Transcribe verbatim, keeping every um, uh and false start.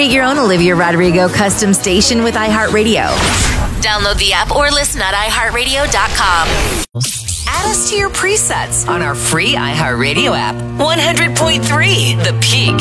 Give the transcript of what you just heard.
Create your own Olivia Rodrigo custom station with iHeartRadio. Download the app or listen at i heart radio dot com. Add us to your presets on our free iHeartRadio app. one hundred point three The Peak.